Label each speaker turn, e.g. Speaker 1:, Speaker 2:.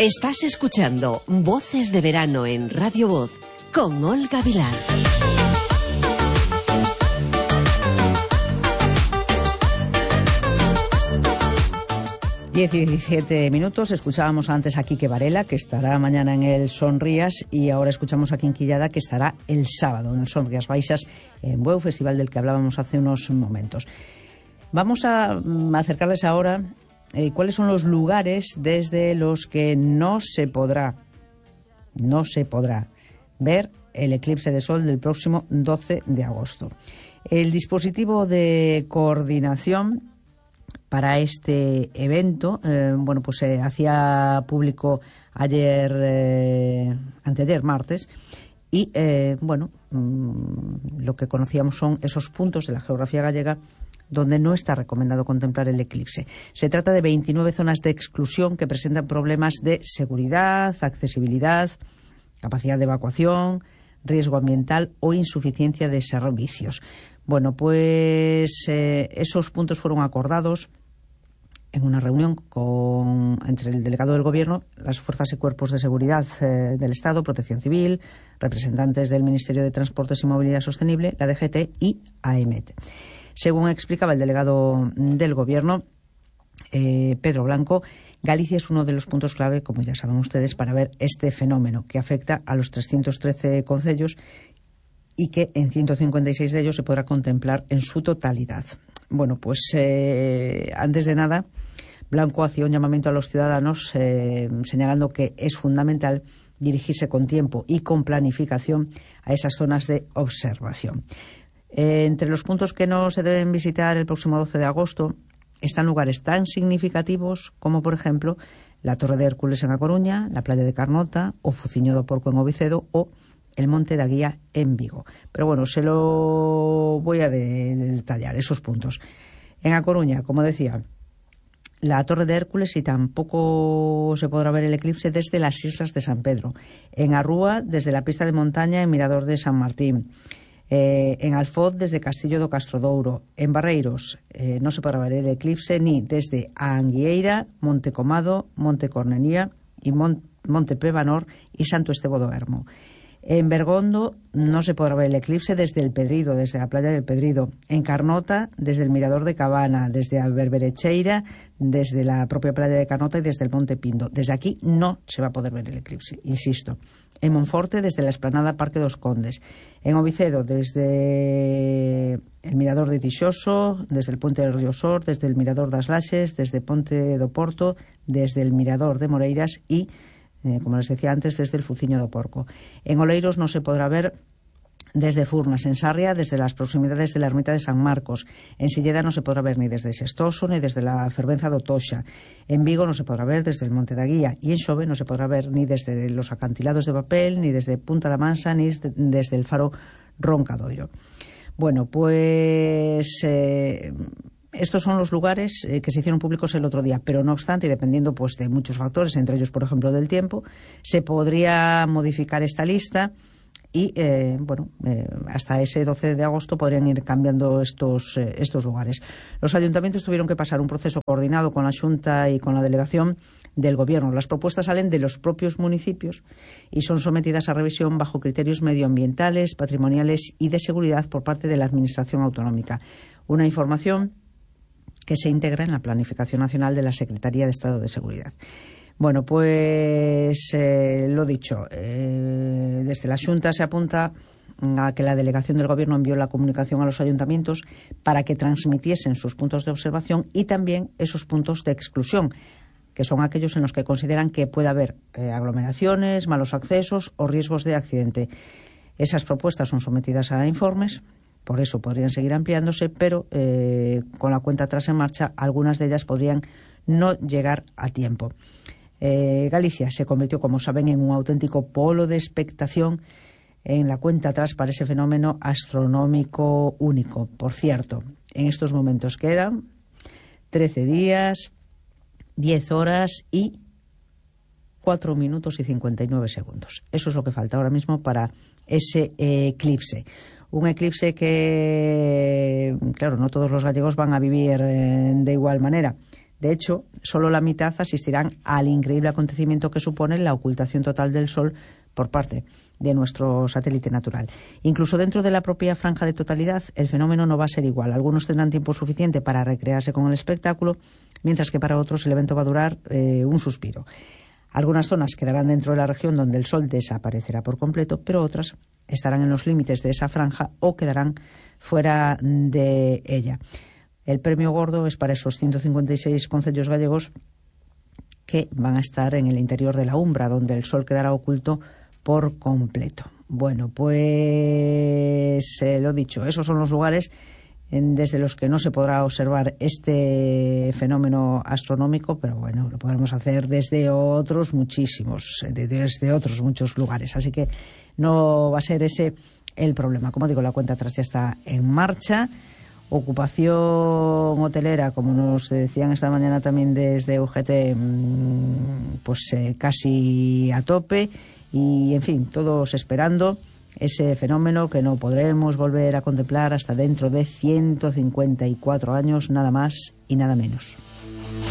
Speaker 1: Estás escuchando Voces de Verano en Radio Voz con Olga Vilar.
Speaker 2: 10 y 17 minutos. Escuchábamos antes a Quique Varela, que estará mañana en el Sonrías, y ahora escuchamos a Quinquillada, que estará el sábado en el Sonrías Baixas, en Bueu, festival del que hablábamos hace unos momentos. Vamos a acercarles ahora cuáles son los lugares desde los que no se podrá ver el eclipse de sol del próximo 12 de agosto. El dispositivo de coordinación para este evento, se hacía público anteayer martes, y lo que conocíamos son esos puntos de la geografía gallega donde no está recomendado contemplar el eclipse. Se trata de 29 zonas de exclusión que presentan problemas de seguridad, accesibilidad, capacidad de evacuación, riesgo ambiental o insuficiencia de servicios. Esos puntos fueron acordados en una reunión entre el delegado del Gobierno, las fuerzas y cuerpos de seguridad del Estado, Protección Civil, representantes del Ministerio de Transportes y Movilidad Sostenible, la DGT y AEMET. Según explicaba el delegado del Gobierno, Pedro Blanco, Galicia es uno de los puntos clave, como ya saben ustedes, para ver este fenómeno que afecta a los 313 concellos y que en 156 de ellos se podrá contemplar en su totalidad. Antes de nada, Blanco hacía un llamamiento a los ciudadanos señalando que es fundamental dirigirse con tiempo y con planificación a esas zonas de observación. Entre los puntos que no se deben visitar el próximo 12 de agosto están lugares tan significativos como, por ejemplo, la Torre de Hércules en A Coruña, la playa de Carnota o Fuciño do Porco en Ovicedo o el Monte da Guía en Vigo. Pero se lo voy a detallar, esos puntos. En A Coruña, como decía, la Torre de Hércules, y tampoco se podrá ver el eclipse desde las Islas de San Pedro. En A Rúa, desde la pista de montaña en Mirador de San Martín. En Alfoz, desde Castillo do Castrodouro. En Barreiros no se podrá ver el eclipse ni desde a Anguieira, Monte Comado, Monte Cornelía y Monte Prevanor y Santo Estevo do Ermo. En Bergondo no se podrá ver el eclipse desde el Pedrido, desde la playa del Pedrido. En Carnota, desde el Mirador de Cabana, desde a Berberecheira, desde la propia playa de Carnota y desde el Monte Pindo. Desde aquí no se va a poder ver el eclipse, insisto. En Monforte, desde la explanada Parque dos Condes. En Ovicedo, desde el Mirador de Tixoso, desde el Puente del Río Sor, desde el Mirador das Laxes, desde Ponte do Porto, desde el Mirador de Moreiras y, como les decía antes, desde el Fuciño do Porco. En Oleiros no se podrá ver desde Furnas. En Sarria, desde las proximidades de la ermita de San Marcos. En Silleda no se podrá ver ni desde Xestoso ni desde la fervenza do Toxa. En Vigo no se podrá ver desde el Monte da Guía. Y en Xove no se podrá ver ni desde los acantilados de Papel, ni desde Punta da Mansa, ni desde el faro Roncadoiro. Estos son los lugares que se hicieron públicos el otro día, pero no obstante, y dependiendo de muchos factores, entre ellos, por ejemplo, del tiempo, se podría modificar esta lista y, hasta ese 12 de agosto podrían ir cambiando estos lugares. Los ayuntamientos tuvieron que pasar un proceso coordinado con la Xunta y con la delegación del Gobierno. Las propuestas salen de los propios municipios y son sometidas a revisión bajo criterios medioambientales, patrimoniales y de seguridad por parte de la Administración autonómica. Una información que se integra en la Planificación Nacional de la Secretaría de Estado de Seguridad. Lo dicho, desde la Xunta se apunta a que la delegación del Gobierno envió la comunicación a los ayuntamientos para que transmitiesen sus puntos de observación y también esos puntos de exclusión, que son aquellos en los que consideran que puede haber aglomeraciones, malos accesos o riesgos de accidente. Esas propuestas son sometidas a informes. Por eso podrían seguir ampliándose, pero con la cuenta atrás en marcha, algunas de ellas podrían no llegar a tiempo. Galicia se convirtió, como saben, en un auténtico polo de expectación en la cuenta atrás para ese fenómeno astronómico único. Por cierto, en estos momentos quedan 13 días, 10 horas y 4 minutos y 59 segundos. Eso es lo que falta ahora mismo para ese eclipse. Un eclipse que, claro, no todos los gallegos van a vivir de igual manera. De hecho, solo la mitad asistirán al increíble acontecimiento que supone la ocultación total del Sol por parte de nuestro satélite natural. Incluso dentro de la propia franja de totalidad, el fenómeno no va a ser igual. Algunos tendrán tiempo suficiente para recrearse con el espectáculo, mientras que para otros el evento va a durar un suspiro. Algunas zonas quedarán dentro de la región donde el Sol desaparecerá por completo, pero otras estarán en los límites de esa franja o quedarán fuera de ella. El premio gordo es para esos 156 concellos gallegos que van a estar en el interior de la Umbra, donde el Sol quedará oculto por completo. Bueno, pues lo dicho, esos son los lugares desde los que no se podrá observar este fenómeno astronómico, pero bueno, lo podremos hacer desde otros muchísimos, desde otros muchos lugares. Así que no va a ser ese el problema. Como digo, la cuenta atrás ya está en marcha. Ocupación hotelera, como nos decían esta mañana también desde UGT, pues casi a tope. Y, en fin, todos esperando ese fenómeno que no podremos volver a contemplar hasta dentro de 154 años, nada más y nada menos.